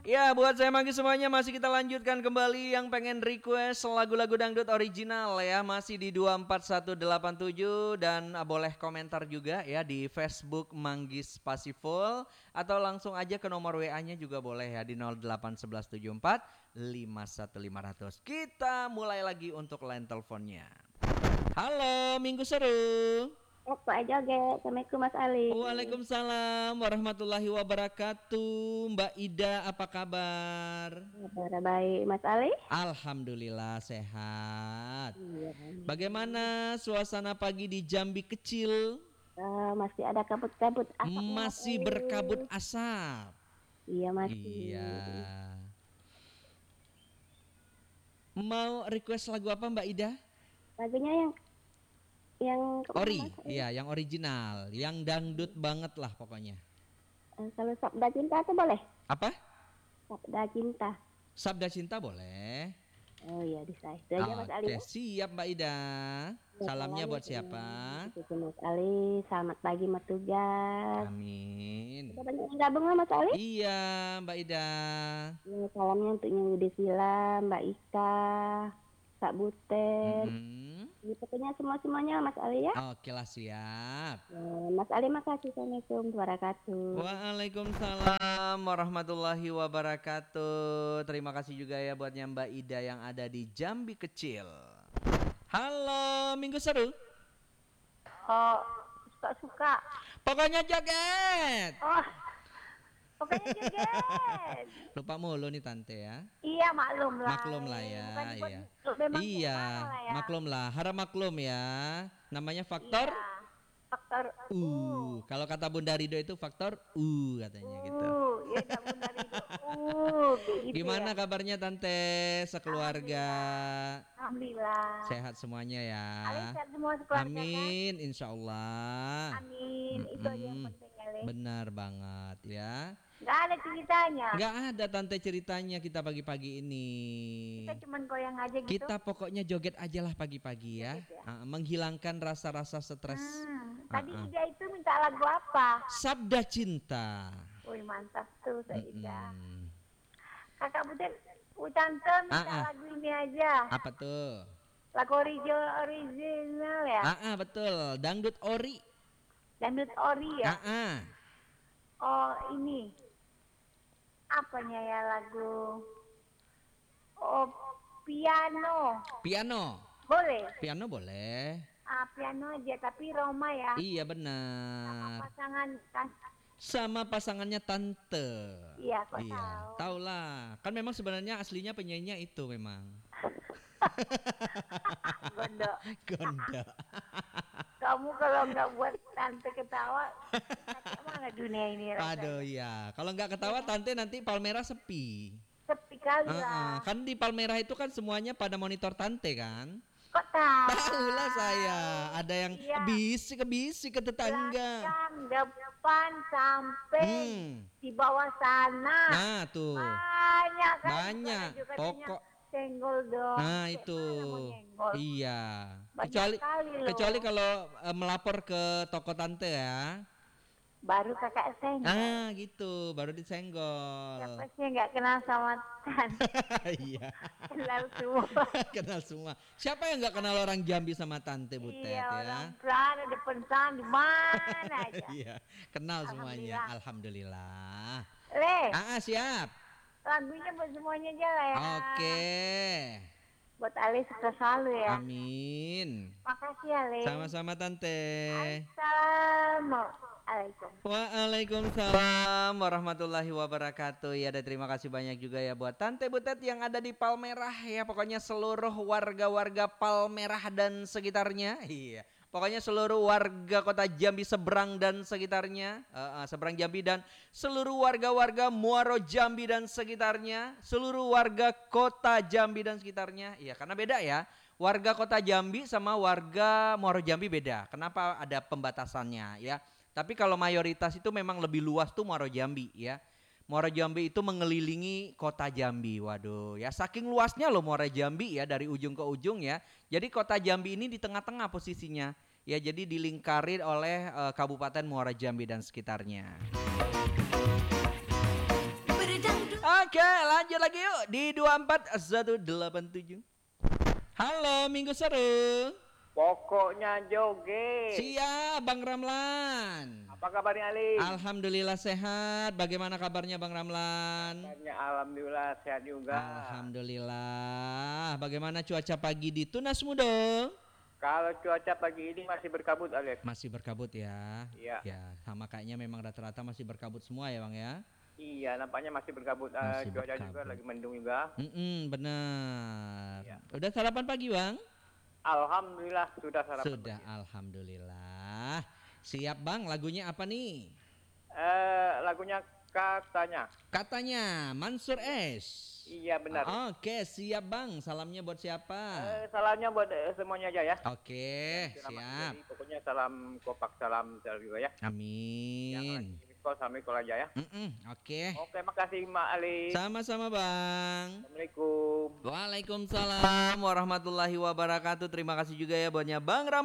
Ya, buat saya Manggi semuanya masih kita lanjutkan kembali yang pengen request lagu-lagu dangdut original ya, masih di 24187 dan boleh komentar juga ya di Facebook Manggis Pasiful atau langsung aja ke nomor WA-nya juga boleh ya di 081174 51500. Kita mulai lagi untuk line teleponnya. Halo, Minggu Seru. Pak Joget, Assalamualaikum Mas Ali. Waalaikumsalam warahmatullahi wabarakatuh. Mbak Ida apa kabar? Kabar baik, Mas Ali? Alhamdulillah sehat. Iya. Bagaimana suasana pagi di Jambi kecil? Masih ada kabut-kabut asapnya Mas Masih Ali. berkabut asap. Iya masih. Iya. Mau request lagu apa Mbak Ida? Lagunya yang Ori, Mas Ali? iya yang original, yang dangdut banget lah pokoknya. Kalau Sabda Cinta tuh boleh? Apa? Sabda Cinta. Sabda Cinta boleh. Oh iya bisa. Itu aja Mas Ali. Oke, siap Mbak Ida. Salamnya buat siapa? Itu Mas Ali. Selamat pagi bertugas. Amin. Kita banyak yang gabung lah Mas Ali. Iya Mbak Ida. Ya, salamnya untuk Nyanyi Desila, Mbak Ika, Kak Butet. Pokoknya semuanya Mas Ali ya. Oke lah siap. Mas Ali makasih. Assalamualaikum warahmatullahi wabarakatuh. Waalaikumsalam warahmatullahi wabarakatuh. Terima kasih juga ya buatnya Mbak Ida yang ada di Jambi kecil. Halo, Minggu Seru. Oh, suka-suka. Pokoknya joget. Oh, pokoknya joget. Lupa mulu nih tante ya. Iya maklum lah. Maklum lah ya. Bukan Iya. memang Iya, ya. maklum lah. Harap maklum ya. Namanya faktor. Iya. Faktor Kalau kata Bunda Rido itu faktor katanya gitu. Ya udah Bunda Rido. Gitu Gimana ya. kabarnya tante sekeluarga? Alhamdulillah. Sehat semuanya ya. Sehat semua sekeluarga. Amin, insya Allah. Amin. Itu aja yang penting kali. Benar banget ya. Gak ada ceritanya. Gak ada tante ceritanya kita pagi-pagi ini. Kita cuman goyang aja gitu. Kita pokoknya joget aja lah pagi-pagi ya. Menghilangkan rasa-rasa stres. Tadi Ida itu minta lagu apa? Sabda Cinta. Wih mantap tuh Ida. Kakak Butet, Tante minta lagu ini aja. Apa tuh? Lagu original ya? Betul, dangdut ori. Dangdut ori ya? Oh ini, apanya ya lagu? Oh piano. Piano. Boleh? Piano boleh. Piano aja, tapi Roma ya? Iya benar. Sama pasangannya tante. Iya, kok tahu. Tahu lah. Kan memang sebenarnya aslinya penyanyinya itu memang. Gondo. Gondo. Kamu kalau nggak buat tante ketawa, mana dunia ini? Aduh iya. Kalau nggak ketawa tante nanti Palmerah sepi. Sepi kali lah. Kan di Palmerah itu kan semuanya pada monitor tante kan? Kok tahu? Tahu lah saya. Ada yang bisik ke tetangga. Belakang, depan, sampai di bawah sana. Nah tuh. Banyak kan. Banyak. Pokok. Senggol dong. Nah itu. Iya. Kecuali loh. kalau melapor ke toko tante ya. Baru kakak senggol. Gitu. Baru disenggol. Siapa sih nggak kenal sama tante? Iya. Kenal semua. Kenal semua. Siapa yang nggak kenal orang Jambi sama tante Butet Iya, ya? orang Prada depan sana di mana aja. Iya. Kenal semuanya. Alhamdulillah. Siap. Lagunya buat semuanya aja lah ya. Oke. Buat Ale sukses selalu ya. Amin. Makasih Ale. Sama-sama tante. Assalamualaikum. Waalaikumsalam warahmatullahi wabarakatuh. Ya, dan terima kasih banyak juga ya buat Tante Butet yang ada di Palmerah ya. Pokoknya seluruh warga-warga Palmerah dan sekitarnya. Iya. Pokoknya seluruh warga kota Jambi seberang dan sekitarnya, seberang Jambi dan seluruh warga-warga Muaro Jambi dan sekitarnya, seluruh warga kota Jambi dan sekitarnya. Iya, karena beda ya. Warga kota Jambi sama warga Muaro Jambi beda. Kenapa ada pembatasannya ya? Tapi kalau mayoritas itu memang lebih luas tuh Muaro Jambi ya. Muaro Jambi itu mengelilingi kota Jambi. Waduh, ya saking luasnya loh Muaro Jambi ya dari ujung ke ujung ya. Jadi kota Jambi ini di tengah-tengah posisinya. Ya jadi dilingkari oleh Kabupaten Muaro Jambi dan sekitarnya. Oke, lanjut lagi yuk di 24187. Halo, Minggu Seru. Pokoknya joget. Siap, Bang Ramlan. Apa kabarnya Ali? Alhamdulillah sehat. Bagaimana kabarnya Bang Ramlan? Kabarnya alhamdulillah sehat juga. Alhamdulillah. Bagaimana cuaca pagi di Tunas Mudo? Kalau cuaca pagi ini masih berkabut, Alex. Masih berkabut ya. Iya. Ya, sama kayaknya memang rata-rata masih berkabut semua ya, Bang ya. Iya, nampaknya masih berkabut. Masih Cuaca berkabut. juga lagi mendung juga. Benar. Ya. Udah sarapan pagi, Bang? Alhamdulillah sudah sarapan. Sudah, alhamdulillah. Siap, Bang. Lagunya apa nih? Lagunya katanya. Katanya Mansur S. Iya benar. Oke, siap, Bang. Salamnya buat siapa? Salamnya buat semuanya aja ya. Oke, Selamat siap. menjadi. Pokoknya salam kompak, salam juga ya. Yang Amin. lagi di call sama call aja ya. Oke. Oke, makasih Mak Ali. Sama-sama, Bang. Assalamualaikum. Waalaikumsalam warahmatullahi wabarakatuh. Terima kasih juga ya buatnya Bang Ram.